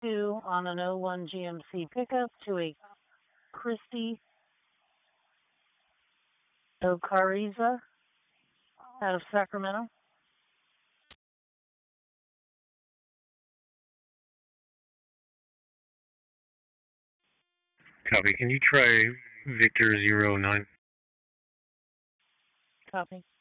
2 on an '01 GMC pickup to a Christy Ocariza out of Sacramento. Copy. Can you try Victor 09? Copy.